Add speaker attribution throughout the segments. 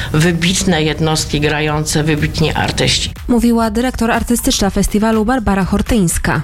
Speaker 1: wybitne jednostki grające, wybitni artyści.
Speaker 2: Mówiła dyrektor artystyczna festiwalu Barbara Hortyńska.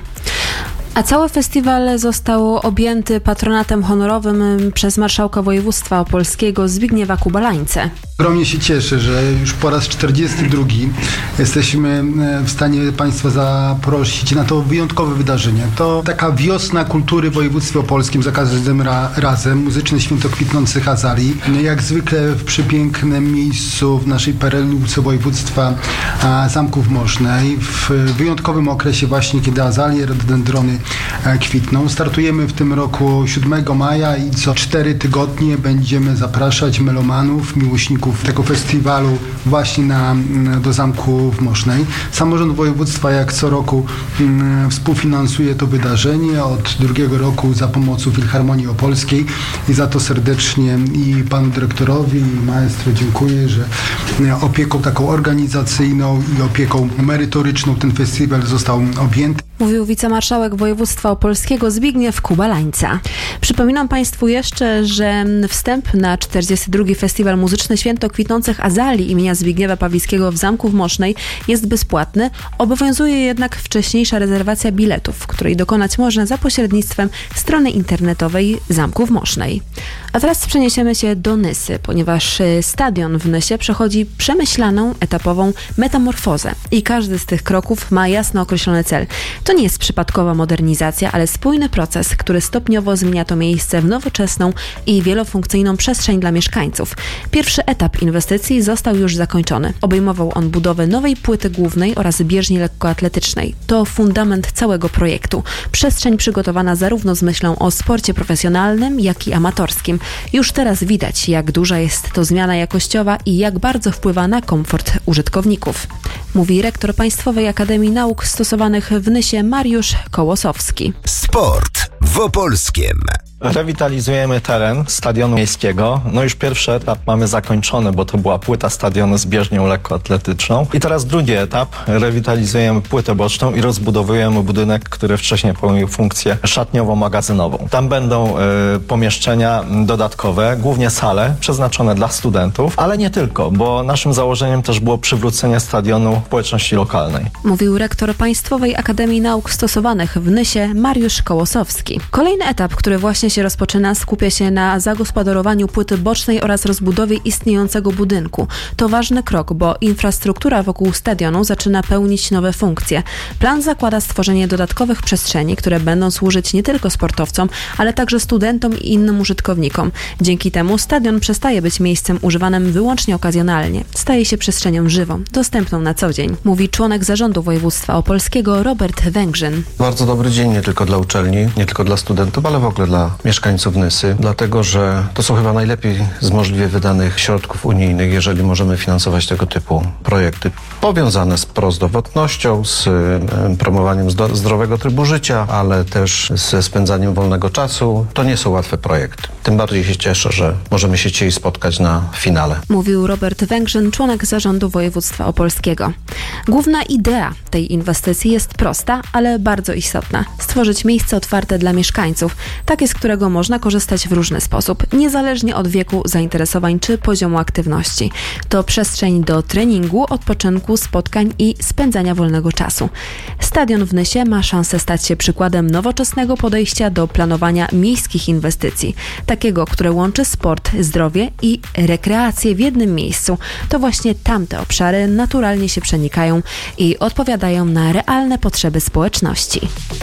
Speaker 2: A cały festiwal został objęty patronatem honorowym przez marszałka województwa opolskiego Zbigniewa Kubalańce.
Speaker 3: Ogromnie się cieszę, że już po raz 42 jesteśmy w stanie Państwa zaprosić na to wyjątkowe wydarzenie. To taka wiosna kultury w województwie opolskim za każdym razem. Muzyczne Święto Kwitnących Azalii. Jak zwykle w przepięknym miejscu w naszej perełce województwa Zamków Mosznej. W wyjątkowym okresie właśnie, kiedy azalie, rododendrony kwitną. Startujemy w tym roku 7 maja i co 4 tygodnie będziemy zapraszać melomanów, miłośników tego festiwalu właśnie do Zamku w Mosznej. Samorząd województwa jak co roku współfinansuje to wydarzenie od drugiego roku za pomocą Filharmonii Opolskiej i za to serdecznie i panu dyrektorowi i maestro dziękuję, że opieką taką organizacyjną i opieką merytoryczną ten festiwal został objęty.
Speaker 2: Mówił wicemarszałek województwa opolskiego Zbigniew Kubalańca. Przypominam Państwu jeszcze, że wstęp na 42. Festiwal Muzyczny Święto Kwitnących Azalii imienia Zbigniewa Pawlickiego w Zamku w Mosznej jest bezpłatny. Obowiązuje jednak wcześniejsza rezerwacja biletów, której dokonać można za pośrednictwem strony internetowej Zamku w Mosznej. A teraz przeniesiemy się do Nysy, ponieważ stadion w Nysie przechodzi przemyślaną, etapową metamorfozę i każdy z tych kroków ma jasno określony cel. To nie jest przypadkowa modernizacja, ale spójny proces, który stopniowo zmienia to miejsce w nowoczesną i wielofunkcyjną przestrzeń dla mieszkańców. Pierwszy etap inwestycji został już zakończony. Obejmował on budowę nowej płyty głównej oraz bieżni lekkoatletycznej. To fundament całego projektu. Przestrzeń przygotowana zarówno z myślą o sporcie profesjonalnym, jak i amatorskim. Już teraz widać, jak duża jest to zmiana jakościowa i jak bardzo wpływa na komfort użytkowników. Mówi rektor Państwowej Akademii Nauk Stosowanych w Nysie Mariusz Kołosowski.
Speaker 4: Sport w Opolskiem.
Speaker 5: Rewitalizujemy teren stadionu miejskiego. No już pierwszy etap mamy zakończony, bo to była płyta stadionu z bieżnią lekkoatletyczną. I teraz drugi etap. Rewitalizujemy płytę boczną i rozbudowujemy budynek, który wcześniej pełnił funkcję szatniowo-magazynową. Tam będą pomieszczenia dodatkowe, głównie sale przeznaczone dla studentów, ale nie tylko, bo naszym założeniem też było przywrócenie stadionu społeczności lokalnej.
Speaker 2: Mówił rektor Państwowej Akademii Nauk Stosowanych w Nysie Mariusz Kołosowski. Kolejny etap, który właśnie się rozpoczyna, skupia się na zagospodarowaniu płyty bocznej oraz rozbudowie istniejącego budynku. To ważny krok, bo infrastruktura wokół stadionu zaczyna pełnić nowe funkcje. Plan zakłada stworzenie dodatkowych przestrzeni, które będą służyć nie tylko sportowcom, ale także studentom i innym użytkownikom. Dzięki temu stadion przestaje być miejscem używanym wyłącznie okazjonalnie. Staje się przestrzenią żywą, dostępną na co dzień. Mówi członek zarządu województwa opolskiego Robert Węgrzyn.
Speaker 6: Bardzo dobry dzień nie tylko dla uczelni, nie tylko dla studentów, ale w ogóle dla mieszkańców Nysy, dlatego że to są chyba najlepiej z możliwie wydanych środków unijnych, jeżeli możemy finansować tego typu projekty powiązane z prozdrowotnością, z promowaniem zdrowego trybu życia, ale też ze spędzaniem wolnego czasu. To nie są łatwe projekty. Tym bardziej się cieszę, że możemy się dzisiaj spotkać na finale.
Speaker 2: Mówił Robert Węgrzyn, członek zarządu województwa opolskiego. Główna idea tej inwestycji jest prosta, ale bardzo istotna. Stworzyć miejsce otwarte dla mieszkańców, takie, z którego można korzystać w różny sposób, niezależnie od wieku, zainteresowań czy poziomu aktywności. To przestrzeń do treningu, odpoczynku, spotkań i spędzania wolnego czasu. Stadion w Nysie ma szansę stać się przykładem nowoczesnego podejścia do planowania miejskich inwestycji, takiego, które łączy sport, zdrowie i rekreację w jednym miejscu. To właśnie tamte obszary naturalnie się przenikają i odpowiadają na realne potrzeby społeczności.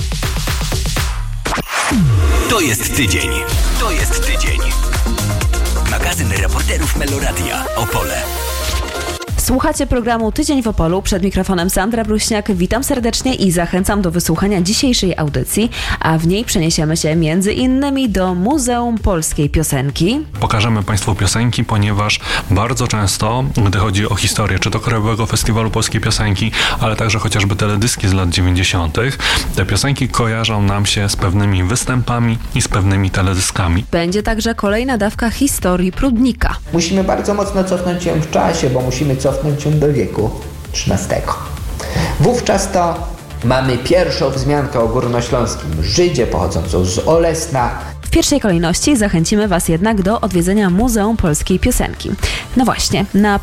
Speaker 4: To jest tydzień. To jest tydzień. Magazyn reporterów Meloradia Opole.
Speaker 2: Słuchacie programu Tydzień w Opolu. Przed mikrofonem Sandra Bruśniak. Witam serdecznie i zachęcam do wysłuchania dzisiejszej audycji, a w niej przeniesiemy się między innymi do Muzeum Polskiej Piosenki.
Speaker 7: Pokażemy Państwu piosenki, ponieważ bardzo często, gdy chodzi o historię, czy to Krajowego Festiwalu Polskiej Piosenki, ale także chociażby teledyski z lat 90., te piosenki kojarzą nam się z pewnymi występami i z pewnymi teledyskami.
Speaker 2: Będzie także kolejna dawka historii Prudnika.
Speaker 8: Musimy bardzo mocno cofnąć się w czasie, bo musimy cofnąć się do wieku XIII. Wówczas to mamy pierwszą wzmiankę o górnośląskim Żydzie pochodzącą z Olesna.
Speaker 2: W pierwszej kolejności zachęcimy Was jednak do odwiedzenia Muzeum Polskiej Piosenki. No właśnie, na